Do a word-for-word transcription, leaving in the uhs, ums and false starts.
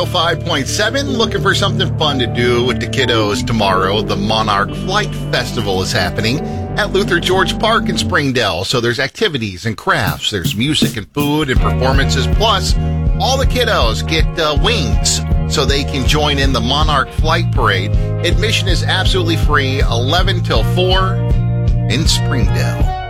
oh five point seven. Looking for something fun to do with the kiddos tomorrow. The Monarch Flight Festival is happening at Luther George Park in Springdale. So there's activities and crafts. There's music and food and performances. Plus, all the kiddos get uh, wings so they can join in the Monarch Flight Parade. Admission is absolutely free, eleven till four in Springdale.